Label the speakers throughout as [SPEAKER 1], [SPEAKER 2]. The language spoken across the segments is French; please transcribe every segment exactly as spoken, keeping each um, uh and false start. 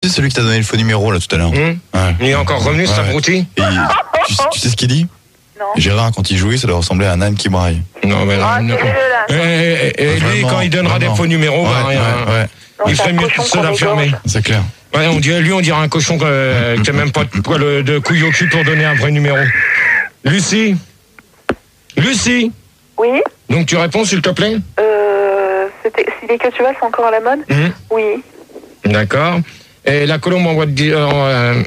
[SPEAKER 1] sais, celui qui t'a donné le faux numéro là tout à l'heure.
[SPEAKER 2] Mmh. Ouais. Il est encore revenu, ouais, cet abruti.
[SPEAKER 1] Et il, tu, tu sais ce qu'il dit?
[SPEAKER 3] Non.
[SPEAKER 1] Gérard, quand il jouait, ça doit ressembler à un âne qui braille.
[SPEAKER 2] Non, mais
[SPEAKER 3] Ah,
[SPEAKER 2] non.
[SPEAKER 3] c'est
[SPEAKER 2] Et, et, et lui,
[SPEAKER 1] vraiment,
[SPEAKER 2] quand il donnera
[SPEAKER 1] vraiment.
[SPEAKER 2] des faux numéros,
[SPEAKER 1] Ouais,
[SPEAKER 2] bah, rien.
[SPEAKER 1] ouais, ouais.
[SPEAKER 2] Il
[SPEAKER 3] Non,
[SPEAKER 2] ferait
[SPEAKER 3] c'est un
[SPEAKER 2] mieux
[SPEAKER 3] cochon
[SPEAKER 2] de se
[SPEAKER 3] qu'on
[SPEAKER 2] l'enfermer.
[SPEAKER 3] égorge.
[SPEAKER 1] C'est clair.
[SPEAKER 2] Ouais, on dirait, lui, on dirait un cochon que, qui n'a même pas de, poil de, de couille au cul pour donner un vrai numéro. Lucie Lucie
[SPEAKER 3] Oui.
[SPEAKER 2] Donc tu réponds, s'il te plaît?
[SPEAKER 3] Euh, c'était, si les queues de cheval sont encore à la mode?
[SPEAKER 2] Mmh.
[SPEAKER 3] Oui.
[SPEAKER 2] D'accord. Et la colombe en voie de, euh,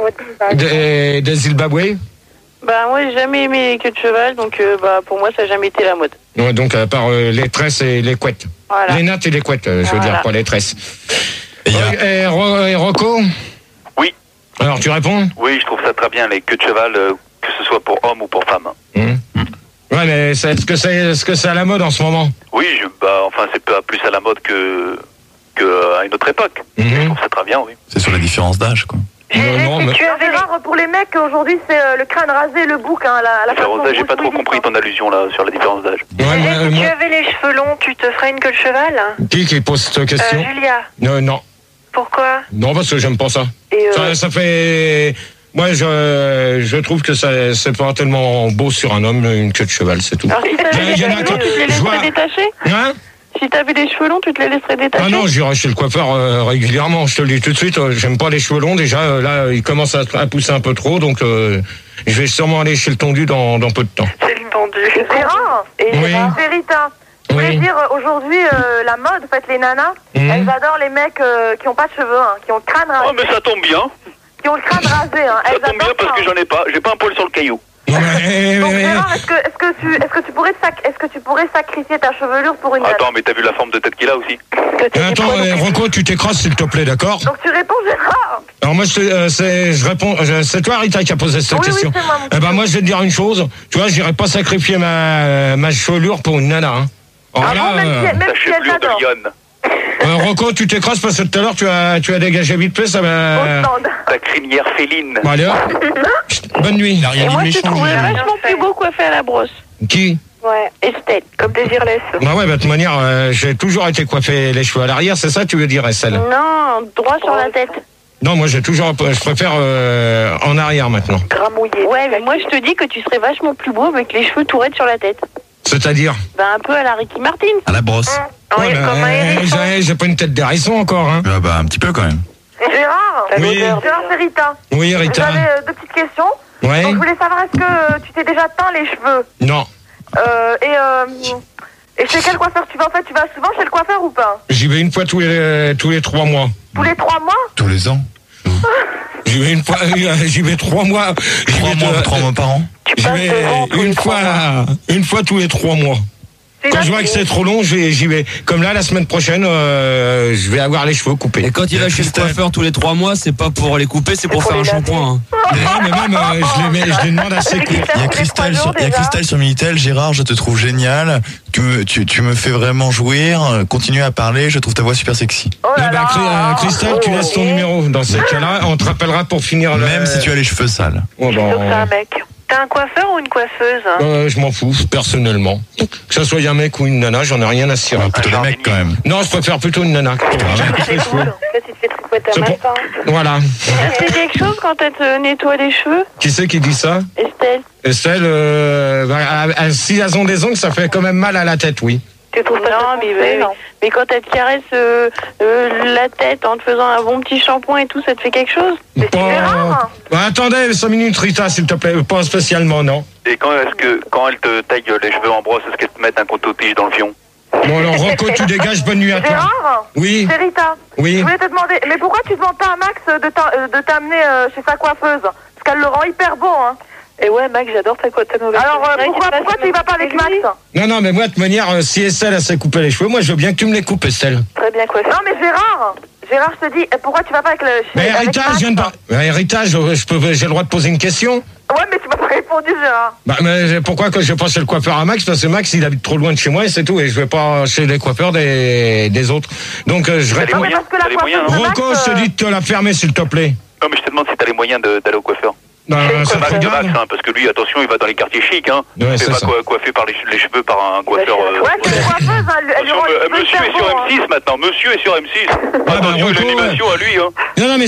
[SPEAKER 2] de, de Zimbabwe?
[SPEAKER 3] Bah moi j'ai jamais aimé les queues de cheval, donc euh, bah pour moi ça n'a jamais été la mode.
[SPEAKER 2] Ouais, donc à part euh, les tresses et les couettes.
[SPEAKER 3] Voilà.
[SPEAKER 2] Les nattes et les couettes, euh, je veux
[SPEAKER 3] Voilà.
[SPEAKER 2] dire, pas les tresses.
[SPEAKER 1] Et, y a...
[SPEAKER 2] Euh, et, Ro- et Rocco?
[SPEAKER 4] Oui.
[SPEAKER 2] Alors tu réponds?
[SPEAKER 4] Oui, je trouve ça très bien, les queues de cheval, euh, que ce soit pour homme ou pour femme.
[SPEAKER 2] Mmh. Ouais, mais c'est, est-ce que c'est, est-ce que c'est à la mode en ce moment?
[SPEAKER 4] Oui, je, bah, enfin, c'est pas plus à la mode que, que à une autre époque.
[SPEAKER 2] Mmh.
[SPEAKER 4] Je trouve ça très bien, oui.
[SPEAKER 1] C'est sur la différence d'âge, quoi.
[SPEAKER 2] Non, non, mais...
[SPEAKER 3] Tu avais rare pour les mecs aujourd'hui, c'est euh, le crâne rasé, le bouc, hein, la, la
[SPEAKER 4] Alors,
[SPEAKER 3] façon
[SPEAKER 4] ça, j'ai
[SPEAKER 3] Bruce
[SPEAKER 4] pas trop
[SPEAKER 3] Willis,
[SPEAKER 4] compris
[SPEAKER 3] hein.
[SPEAKER 4] ton allusion là sur la différence d'âge.
[SPEAKER 2] Ouais, moi,
[SPEAKER 3] Si
[SPEAKER 2] moi-
[SPEAKER 3] tu avais les cheveux longs, tu te ferais une queue de cheval?
[SPEAKER 2] Qui qui pose cette question?
[SPEAKER 3] Euh, Julia.
[SPEAKER 2] Non, non.
[SPEAKER 3] Pourquoi?
[SPEAKER 2] Non, parce que j'aime pas ça.
[SPEAKER 3] Et euh,
[SPEAKER 2] Ça, ça fait... Moi, je, je trouve que ça, c'est pas tellement beau sur un homme, une queue de cheval, c'est tout.
[SPEAKER 3] alors si t'avais les
[SPEAKER 2] Il y en a
[SPEAKER 3] cheveux
[SPEAKER 2] qui-
[SPEAKER 3] longs, tu te les
[SPEAKER 2] je vois-
[SPEAKER 3] laisserais détacher?
[SPEAKER 2] Hein?
[SPEAKER 3] Si t'avais les cheveux longs, tu te les laisserais détacher?
[SPEAKER 2] Ah non, j'irai chez le coiffeur euh, régulièrement, je te le dis tout de suite. euh, J'aime pas les cheveux longs, déjà, euh, là, ils commencent à, à pousser un peu trop, donc euh, je vais sûrement aller chez le tondu dans, dans peu de temps.
[SPEAKER 3] C'est le tendu. Gérard et
[SPEAKER 2] Oui.
[SPEAKER 3] Gérard. C'est Rita. Je voulais
[SPEAKER 2] Oui.
[SPEAKER 3] dire, euh, aujourd'hui, euh, la mode, en fait, les nanas,
[SPEAKER 2] Mhm.
[SPEAKER 3] elles adorent les mecs euh, qui ont pas de cheveux, hein, qui ont le crâne rasé.
[SPEAKER 4] Oh, mais ça tombe bien.
[SPEAKER 3] Qui ont le crâne rasé, hein.
[SPEAKER 4] Ça
[SPEAKER 3] Elles
[SPEAKER 4] tombe bien
[SPEAKER 3] adorent
[SPEAKER 4] parce
[SPEAKER 3] ça,
[SPEAKER 4] que
[SPEAKER 3] hein.
[SPEAKER 4] j'en ai pas. J'ai pas un poil sur le caillou.
[SPEAKER 2] Non, mais,
[SPEAKER 3] Donc,
[SPEAKER 2] mais-
[SPEAKER 3] Gérard, est-ce que, est-ce que tu, est-ce que tu pourrais, sac- est-ce que tu pourrais sacrifier ta chevelure pour une nana?
[SPEAKER 4] Attends, mais t'as vu la forme de tête qu'il a aussi?
[SPEAKER 2] mais attends, eh, Rocco, tu t'écrases, s'il te plaît, d'accord?
[SPEAKER 3] Donc tu réponds, Gérard.
[SPEAKER 2] Alors moi, je, euh, c'est, je réponds, je- c'est toi, Rita, qui a posé cette
[SPEAKER 3] Oui, oui,
[SPEAKER 2] question.
[SPEAKER 3] c'est moi, mon
[SPEAKER 2] Eh ben, moi, je vais te dire une chose. Tu vois, j'irai pas sacrifier ma, ma chevelure pour une nana. Hein. Alors
[SPEAKER 3] Ah
[SPEAKER 2] là,
[SPEAKER 3] bon, même
[SPEAKER 2] euh,
[SPEAKER 3] si, même
[SPEAKER 4] Ta
[SPEAKER 3] si elle
[SPEAKER 4] chevelure de
[SPEAKER 3] t'adore.
[SPEAKER 4] lionne.
[SPEAKER 2] euh, Rocco, tu t'écrases parce que tout à l'heure, tu as, tu as dégagé vite fait, ça
[SPEAKER 3] Au
[SPEAKER 2] va.
[SPEAKER 3] stand.
[SPEAKER 4] Ta crinière féline.
[SPEAKER 2] Bon, allez, hop. Bonne nuit.
[SPEAKER 1] Il a rien
[SPEAKER 3] Et
[SPEAKER 1] dit
[SPEAKER 3] moi,
[SPEAKER 1] de
[SPEAKER 3] je te
[SPEAKER 1] méchant.
[SPEAKER 3] trouvais
[SPEAKER 1] lui.
[SPEAKER 3] vachement plus beau coiffé à la brosse.
[SPEAKER 2] Qui?
[SPEAKER 3] Ouais, Estelle, comme Désirless.
[SPEAKER 2] Bah ouais, bah, de toute manière, euh, j'ai toujours été coiffé les cheveux à l'arrière, c'est ça, tu veux dire, Estelle?
[SPEAKER 3] Non, droit sur la tête.
[SPEAKER 2] Non, moi, j'ai toujours, je préfère euh, en arrière maintenant.
[SPEAKER 3] Gramouillé. Ouais, mais moi, je te dis que tu serais vachement plus beau avec les cheveux tout raides sur la tête.
[SPEAKER 2] C'est-à-dire?
[SPEAKER 3] Ben, un peu à la Ricky Martin.
[SPEAKER 1] À la brosse.
[SPEAKER 3] Oui,
[SPEAKER 2] Ouais, bah,
[SPEAKER 3] comme un
[SPEAKER 2] euh,
[SPEAKER 3] hérisson.
[SPEAKER 2] j'ai, j'ai pas une tête d'hérisson encore, hein.
[SPEAKER 1] Ah bah, un petit peu quand même.
[SPEAKER 3] Gérard,
[SPEAKER 2] Oui.
[SPEAKER 3] Gérard, c'est Rita.
[SPEAKER 2] Oui, Rita.
[SPEAKER 3] J'avais euh, deux petites questions.
[SPEAKER 2] Ouais.
[SPEAKER 3] Donc, je voulais savoir, est-ce que euh, tu t'es déjà teint les cheveux?
[SPEAKER 2] Non.
[SPEAKER 3] Euh, et, euh, et chez quel coiffeur tu vas? En fait, tu vas souvent chez le coiffeur ou pas?
[SPEAKER 2] J'y vais une fois tous les, tous les trois mois.
[SPEAKER 3] Tous les trois mois?
[SPEAKER 1] Tous les ans.
[SPEAKER 2] J'y vais une fois, euh, j'y vais trois mois. J'y
[SPEAKER 1] Trois
[SPEAKER 2] vais
[SPEAKER 1] mois,
[SPEAKER 2] deux-
[SPEAKER 1] trois mois par an.
[SPEAKER 2] J'y vais une fois, une fois tous les trois mois.
[SPEAKER 3] C'est
[SPEAKER 2] Quand
[SPEAKER 3] là-
[SPEAKER 2] je vois que c'est trop long, je vais- j'y vais. Comme là, la semaine prochaine, euh, je vais avoir les cheveux coupés.
[SPEAKER 5] Et quand il va chez le coiffeur tous les trois mois, c'est pas pour les couper, c'est pour
[SPEAKER 3] pour
[SPEAKER 5] faire un
[SPEAKER 3] les laver.
[SPEAKER 5] shampoing. hein.
[SPEAKER 2] Non, mais même, euh, je, les mets, je les demande assez courts.
[SPEAKER 1] Il y a Cristal sur, il y a Cristal sur Minitel. Gérard, je te trouve génial. Tu me, tu, tu me fais vraiment jouir. Continue à parler. Je trouve ta voix super sexy.
[SPEAKER 3] Oh là
[SPEAKER 2] Ah bah, Cri-
[SPEAKER 3] là.
[SPEAKER 2] euh, Christelle, tu laisses ton numéro. Dans ces cas-là, on te rappellera pour finir. le-
[SPEAKER 1] Même si tu as les cheveux sales.
[SPEAKER 2] Oh, bah,
[SPEAKER 3] Donc, c'est un mec. T'as un coiffeur ou une coiffeuse?
[SPEAKER 2] euh, je m'en fous, personnellement. Que ça soit un mec ou une nana, j'en ai rien à cirer.
[SPEAKER 1] Ah, plutôt les mecs quand même.
[SPEAKER 2] Non, je préfère plutôt une nana.
[SPEAKER 3] C'est
[SPEAKER 2] Les cheveux.
[SPEAKER 3] cool. Là, tu te fais tricoter
[SPEAKER 2] C'est
[SPEAKER 3] un
[SPEAKER 2] pour-
[SPEAKER 3] matin.
[SPEAKER 2] Voilà.
[SPEAKER 3] C'est quelque chose quand elle te nettoie les cheveux,
[SPEAKER 2] Qui c'est qui dit ça?
[SPEAKER 3] Estelle?
[SPEAKER 2] Estelle, euh, bah, à- à- si elles ont des ongles, ça fait quand même mal à la tête, oui.
[SPEAKER 3] Tu trouves pas non, mais, mais, mais quand elle te caresse euh, euh, la tête en te faisant un bon petit shampoing et tout, ça te fait quelque chose? Mais c'est
[SPEAKER 2] Pas-
[SPEAKER 3] rare.
[SPEAKER 2] Bah, attendez, cinq minutes, Rita, s'il te plaît. Pas spécialement, non.
[SPEAKER 4] Et quand est-ce que quand elle te taille les cheveux en brosse, est-ce qu'elle te met un coton-tige dans le fion?
[SPEAKER 2] Bon, alors, Rocco, tu dégages, bonne nuit à toi.
[SPEAKER 3] Gérard?
[SPEAKER 2] Oui,
[SPEAKER 3] C'est Rita.
[SPEAKER 2] oui.
[SPEAKER 3] Je voulais te demander, mais pourquoi tu demandes pas à Max de t'a- euh, de t'amener euh, chez sa coiffeuse? Parce qu'elle le rend hyper beau, hein. Et ouais, Max, j'adore ta coiffeuse. Alors, euh, pourquoi, pourquoi tu y vas pas avec Max?
[SPEAKER 2] Non, non, mais moi, de toute manière, euh, si Estelle, elle s'est coupé les cheveux, moi, je veux bien que tu me les coupes, Estelle.
[SPEAKER 3] Très bien coiffé. Non, mais Gérard, Gérard, je te dis, pourquoi tu vas pas avec le chez
[SPEAKER 2] Mais
[SPEAKER 3] avec
[SPEAKER 2] Rita,
[SPEAKER 3] Max?
[SPEAKER 2] je viens de par- Mais Rita, je, je peux, j'ai le droit de poser une question?
[SPEAKER 3] Ouais, mais tu m'as pas répondu, Gérard.
[SPEAKER 2] Bah, mais pourquoi que je vais pas chez le coiffeur à Max? Parce que Max, il habite trop loin de chez moi et c'est tout. Et je vais pas chez les coiffeurs des, des autres. Donc, euh, je
[SPEAKER 4] T'as les
[SPEAKER 2] réponds.
[SPEAKER 3] Non, mais
[SPEAKER 4] moyens,
[SPEAKER 3] parce que la
[SPEAKER 4] t'as les moyens,
[SPEAKER 3] coiffeuse
[SPEAKER 4] hein.
[SPEAKER 3] de
[SPEAKER 2] Rocco,
[SPEAKER 3] Max,
[SPEAKER 2] je te
[SPEAKER 3] euh,
[SPEAKER 2] dis de te la fermer, s'il te plaît.
[SPEAKER 4] Non, mais je te demande si t'as les moyens de- d'aller au coiffeur.
[SPEAKER 2] Bah, c'est
[SPEAKER 4] Max
[SPEAKER 2] trop
[SPEAKER 4] de
[SPEAKER 2] grave.
[SPEAKER 4] Max, hein, parce que lui, attention, il va dans les quartiers chics, hein.
[SPEAKER 2] Ouais,
[SPEAKER 4] il
[SPEAKER 2] c'est
[SPEAKER 4] fait pas
[SPEAKER 2] ça.
[SPEAKER 4] coi- coiffer par les, che- les cheveux par un coiffeur. euh,
[SPEAKER 3] Ouais, c'est une coiffeuse, hein, elle, elle lui
[SPEAKER 4] attention,
[SPEAKER 3] rend les
[SPEAKER 4] euh,
[SPEAKER 3] cheveux
[SPEAKER 4] monsieur
[SPEAKER 3] hyper
[SPEAKER 4] est sur
[SPEAKER 3] beaux, hein.
[SPEAKER 4] M six maintenant, monsieur est sur M six.
[SPEAKER 2] bah,
[SPEAKER 4] Attention, il a
[SPEAKER 2] Rocco,
[SPEAKER 4] l'animation à lui, hein.
[SPEAKER 2] Non, non, mais